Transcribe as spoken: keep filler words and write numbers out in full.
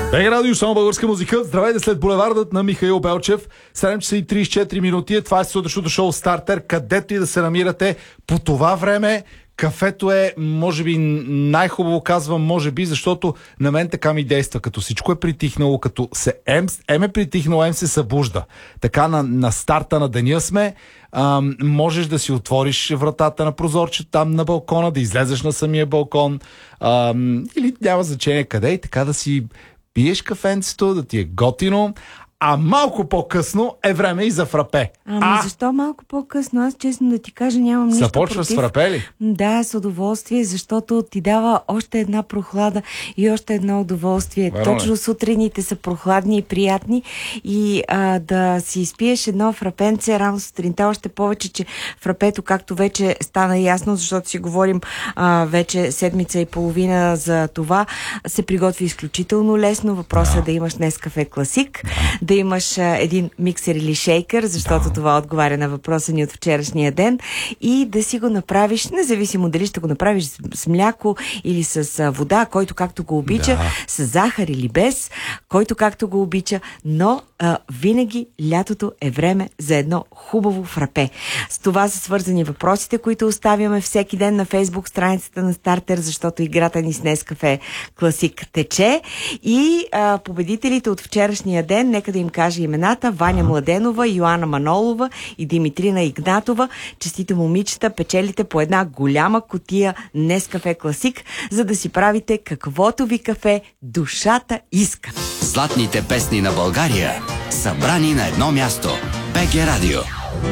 Бей радио, само българска музика. Здравейте след булевардът на Михаил Белчев. седем часа и тридесет и четири минути. Това е сутрешното шоу Стартер. Където и да се намирате по това време, кафето е, може би, най-хубаво казвам, може би, защото на мен така ми действа. Като всичко е притихнало, като се ем, ем е притихнало, ем се събужда. Така на, на старта на деня сме. Ам, можеш да си отвориш вратата на прозорчето там на балкона, да излезеш на самия балкон. Ам, или няма значение къде, и така да си пиеш кафенцето, да ти е готино. А малко по-късно е време и за фрапе. Ама а... защо малко по-късно? Аз честно да ти кажа, нямам нищо Започва против. с фрапе ли? Да, с удоволствие, защото ти дава още една прохлада и още едно удоволствие. Верно Точно е. Сутрините са прохладни и приятни и а, да си изпиеш едно фрапенце рано сутринта, още повече, че фрапето, както вече стана ясно, защото си говорим а, вече седмица и половина за това, се приготви изключително лесно. Въпросът да. е да имаш Нескафе Класик, да имаш а, един миксер или шейкър, защото да. това отговаря на въпроса ни от вчерашния ден, и да си го направиш, независимо дали ще го направиш с, с мляко или с а, вода, който както го обича, да. с захар или без, който както го обича, но а, винаги лятото е време за едно хубаво фрапе. С това са свързани въпросите, които оставяме всеки ден на Фейсбук страницата на Стартер, защото играта ни с Нескафе Класик тече, и а, победителите от вчерашния ден, нека да им кажа имената: Ваня Младенова, Йоана Манолова и Димитрина Игнатова. Честите момичета, печелите по една голяма кутия Нескафе Класик, за да си правите каквото ви кафе душата иска. Златните песни на България, събрани на едно място. БГ Радио.